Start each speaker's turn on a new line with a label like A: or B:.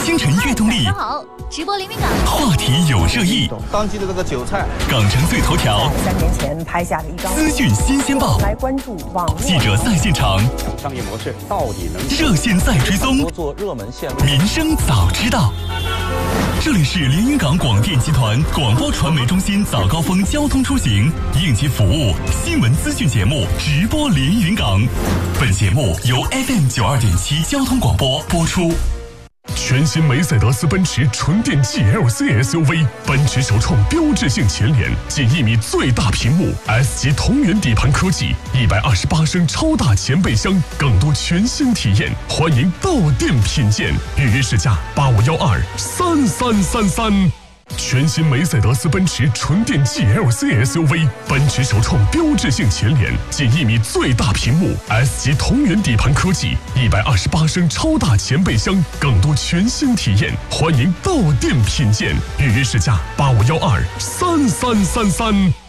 A: 星辰悦动力。
B: 大家好，直播黎明港，
A: 话题有热议。
C: 当季的这个韭菜，
A: 港城最头条。
D: 3年前拍下的一张
A: 资讯新鲜报。
D: 来关注网络
A: 记者在现场。
C: 商业模式到底能
A: 热线在追踪。
C: 多做热门线路。
A: 民生早知道。这里是连云港广电集团广播传媒中心早高峰交通出行应急服务新闻资讯节目直播连云港。本节目由 FM 92.7交通广播播出。
E: 全新梅赛德斯奔驰纯电 GLC SUV， 奔驰首创标志性前脸，近1米最大屏幕 ，S 级同源底盘科技，128升超大前备箱，更多全新体验，欢迎到店品鉴，预约试驾85123333。全新梅赛德斯奔驰纯电 GLC SUV， 奔驰首创标志性前脸，近1米最大屏幕 ，S 级同源底盘科技，128升超大前备箱，更多全新体验，欢迎到店品鉴，预约试驾85123333。